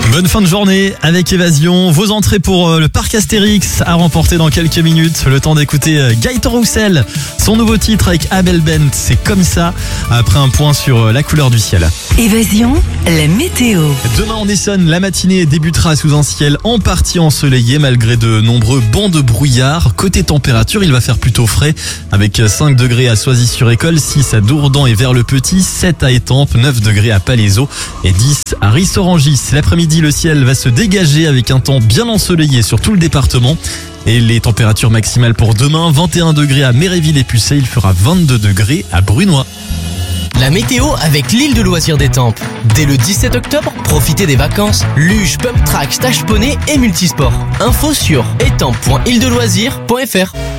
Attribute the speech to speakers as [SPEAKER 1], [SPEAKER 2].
[SPEAKER 1] Bonne fin de journée avec Évasion. Vos entrées pour le parc Astérix à remporter dans quelques minutes. Le temps d'écouter Gaëtan Roussel. Son nouveau titre avec Abel Bent, c'est comme ça. Après un point sur la couleur du ciel.
[SPEAKER 2] Évasion, la météo.
[SPEAKER 1] Demain en Essonne, la matinée débutera sous un ciel en partie ensoleillé malgré de nombreux bancs de brouillard. Côté température, il va faire plutôt frais avec 5 degrés à Soisy-sur-École, 6 à Dourdan et Vers-le-Petit, 7 à Étampes, 9 degrés à Palaiseau et 10 à Ris-Orangis. L'après-midi, le ciel va se dégager avec un temps bien ensoleillé sur tout le département. Et les températures maximales pour demain, 21 degrés à Méréville et Pucé, il fera 22 degrés à Brunois.
[SPEAKER 3] La météo avec l'île de loisirs d'Étampes. Dès le 17 octobre, profitez des vacances. Luge, pump track, stage poney et multisport. Info sur étampes.îledeloisirs.fr.